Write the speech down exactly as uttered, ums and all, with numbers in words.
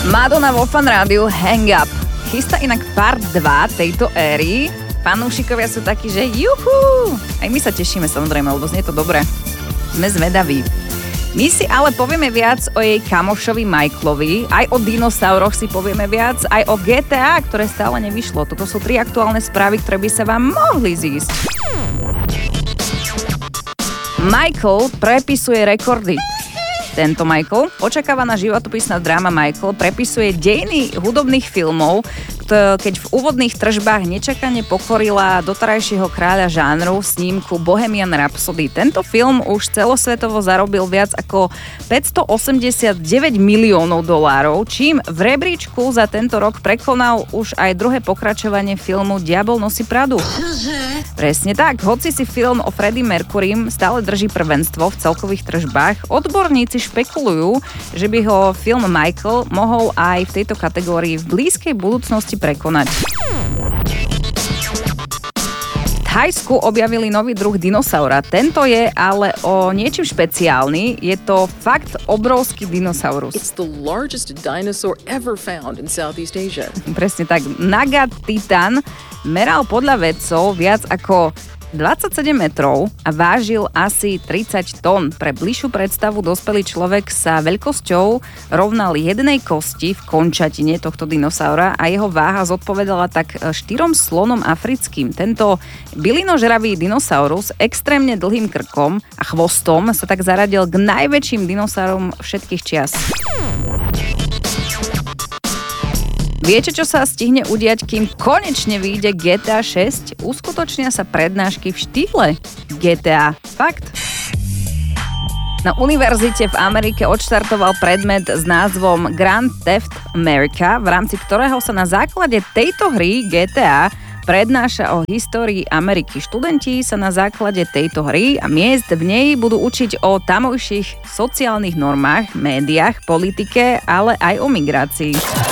Madonna vo Fan Rádiu Hang Up. Chystá inak part dva tejto éry. Fanúšikovia sú takí, že juhu. Aj my sa tešíme samozrejme, lebo znie to dobre. Sme zvedaví. My si ale povieme viac o jej kamošovi Michaelovi, aj o dinosauroch si povieme viac, aj o gé té á, ktoré stále nevyšlo. Toto sú tri aktuálne správy, ktoré by sa vám mohli zísť. Michael prepisuje rekordy. Tento Michael, očakávaná životopisná dráma Michael, prepisuje dejiny hudobných filmov, keď v úvodných tržbách nečakane pokorila doterajšieho kráľa žánru snímku Bohemian Rhapsody. Tento film už celosvetovo zarobil viac ako päťstoosemdesiatdeväť miliónov dolárov, čím v rebríčku za tento rok prekonal už aj druhé pokračovanie filmu Diabol nosí Pradu. Presne tak, hoci si film o Freddie Mercurym stále drží prvenstvo v celkových tržbách, odborníci špekulujú, že by ho film Michael mohol aj v tejto kategórii v blízkej budúcnosti prekonať. V Thajsku objavili nový druh dinosaura. Tento je ale o niečím špeciálny. Je to fakt obrovský dinosaurus. It's the largest dinosaur ever found in Southeast Asia. Presne tak. Naga Titan meral podľa vedcov viac ako dvadsaťsedem metrov a vážil asi tridsať tón. Pre bližšiu predstavu dospelý človek sa veľkosťou rovnal jednej kosti v končatine tohto dinosaura a jeho váha zodpovedala tak štyrom slonom africkým. Tento bylinožravý dinosaurus extrémne dlhým krkom a chvostom sa tak zaradil k najväčším dinosaurom všetkých čias. Viete, čo sa stihne udiať, kým konečne vyjde gé té á šesť? Uskutočnia sa prednášky v štýle gé té á. Fakt. Na univerzite v Amerike odštartoval predmet s názvom Grand Theft America, v rámci ktorého sa na základe tejto hry gé té á prednáša o histórii Ameriky. Študenti sa na základe tejto hry a miest v nej budú učiť o tamojších sociálnych normách, médiách, politike, ale aj o migrácii.